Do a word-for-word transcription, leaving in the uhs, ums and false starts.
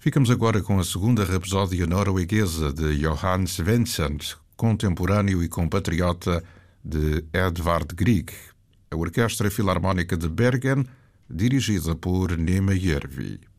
Ficamos agora com a segunda rapsódia norueguesa de Johan Svensson, contemporâneo e compatriota de Edvard Grieg, a Orquestra Filarmónica de Bergen, dirigida por Nema Järvi.